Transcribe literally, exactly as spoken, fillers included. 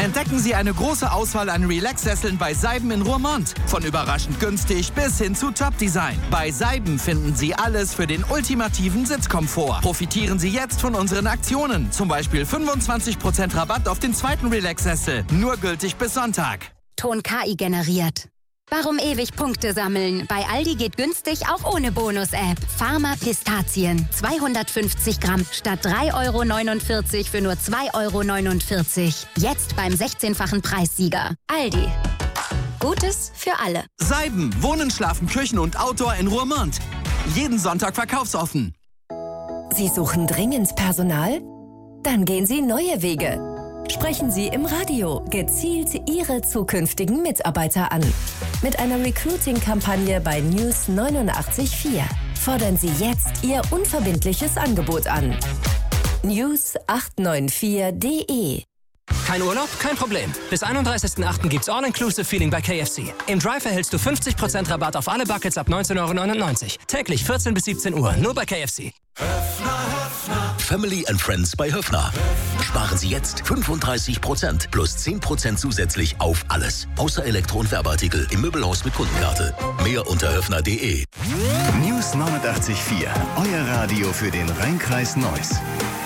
Entdecken Sie eine große Auswahl an Relax-Sesseln bei Seiben in Roermond. Von überraschend günstig bis hin zu Top-Design. Bei Seiben finden Sie alles für den ultimativen Sitzkomfort. Profitieren Sie jetzt von unseren Aktionen. Zum Beispiel fünfundzwanzig Prozent Rabatt auf den zweiten Relax-Sessel. Nur gültig bis Sonntag. Ton K I generiert. Warum ewig Punkte sammeln? Bei Aldi geht günstig auch ohne Bonus-App. Pharma Pistazien. zweihundertfünfzig Gramm statt drei Euro neunundvierzig für nur zwei Euro neunundvierzig. Jetzt beim sechzehnfachen Preissieger. Aldi. Gutes für alle. Seiben. Wohnen, Schlafen, Küchen und Outdoor in Roermond. Jeden Sonntag verkaufsoffen. Sie suchen dringend Personal? Dann gehen Sie neue Wege. Sprechen Sie im Radio gezielt Ihre zukünftigen Mitarbeiter an. Mit einer Recruiting-Kampagne bei News neunundachtzig Komma vier fordern Sie jetzt Ihr unverbindliches Angebot an. news acht neun vier punkt de. Kein Urlaub? Kein Problem. Bis einunddreißigsten achten gibt's All-Inclusive Feeling bei K F C. Im Drive erhältst du fünfzig Prozent Rabatt auf alle Buckets ab neunzehn Euro neunundneunzig. Täglich vierzehn bis siebzehn Uhr, nur bei K F C. Family and Friends bei Höffner. Sparen Sie jetzt fünfunddreißig Prozent plus zehn Prozent zusätzlich auf alles. Außer Elektro- und Werbeartikel im Möbelhaus mit Kundenkarte. Mehr unter höffner punkt de. News neunundachtzig Komma vier. Euer Radio für den Rhein-Kreis Neuss.